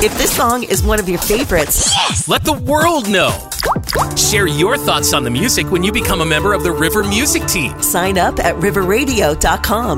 If this song is one of your favorites, Let the world know. Share your thoughts on the music when you become a member of the River Music Team. sign up at riverradio.com.